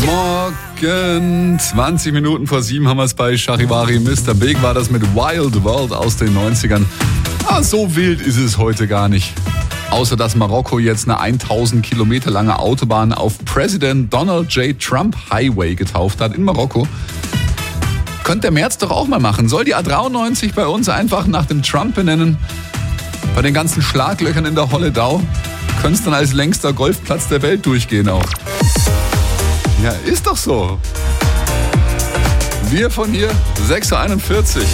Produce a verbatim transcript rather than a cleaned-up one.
Morgen, zwanzig Minuten vor sieben haben wir es bei Charivari. Mister Big war das mit Wild World aus den neunzigern. Ah, so wild ist es heute gar nicht. Außer dass Marokko jetzt eine tausend Kilometer lange Autobahn auf President Donald J. Trump Highway getauft hat in Marokko. Könnte der Merz doch auch mal machen. Soll die A dreiundneunzig bei uns einfach nach dem Trump benennen? Bei den ganzen Schlaglöchern in der Holledau könnte es dann als längster Golfplatz der Welt durchgehen auch. Ja, ist doch so. Wir von hier, sechs Uhr einundvierzig.